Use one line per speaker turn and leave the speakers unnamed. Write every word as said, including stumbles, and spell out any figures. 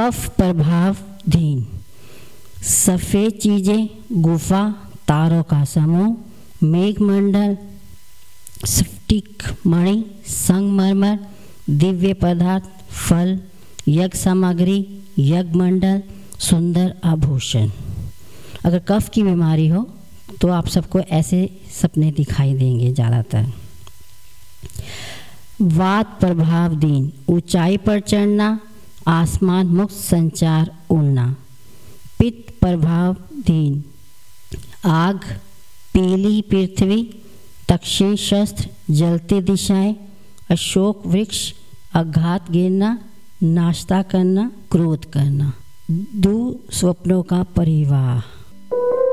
कफ प्रभावधीन सफ़ेद चीज़ें, गुफा, तारों का समूह, मेघमंडल, स्फटिक मणि, संगमरमर, दिव्य पदार्थ, फल, यज्ञ सामग्री, यज्ञ मंडल, सुंदर आभूषण। अगर कफ की बीमारी हो तो आप सबको ऐसे सपने दिखाई देंगे ज़्यादातर। वात प्रभावधीन ऊंचाई पर चढ़ना, आसमान मुक्त संचार उड़ना। पित्त प्रभावधीन आग, पीली पृथ्वी, दक्षिण शस्त्र, जलती दिशाएं, अशोक वृक्ष, आघात गिरना, नाश्ता करना, क्रोध करना। दुस्वप्नों का परिवाह।